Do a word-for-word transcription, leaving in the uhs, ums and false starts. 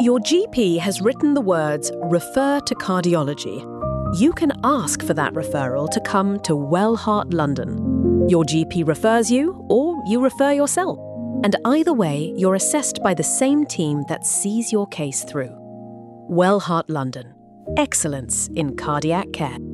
Your G P has written the words "refer to cardiology." You can ask for that referral to come to Wellheart London. Your G P refers you, or you refer yourself. And either way, you're assessed by the same team that sees your case through. Wellheart London. Excellence in cardiac care.